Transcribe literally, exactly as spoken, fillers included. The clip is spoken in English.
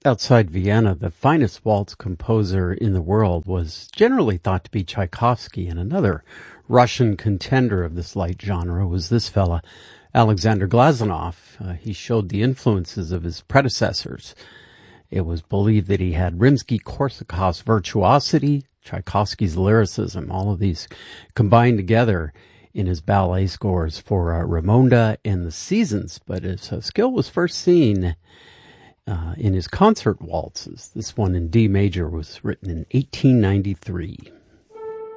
Outside Vienna, the finest waltz composer in the world was generally thought to be Tchaikovsky, and another Russian contender of this light genre was this fella, Alexander Glazunov. Uh, he showed the influences of his predecessors. It was believed that he had Rimsky-Korsakov's virtuosity, Tchaikovsky's lyricism, all of these combined together in his ballet scores for uh, Raymonda and the Seasons. But his uh, skill was first seen uh, in his concert waltzes. This one in D major was written in eighteen ninety-three.